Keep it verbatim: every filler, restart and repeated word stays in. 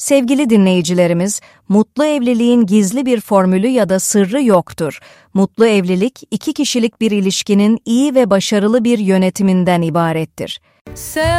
Sevgili dinleyicilerimiz, mutlu evliliğin gizli bir formülü ya da sırrı yoktur. Mutlu evlilik, iki kişilik bir ilişkinin iyi ve başarılı bir yönetiminden ibarettir.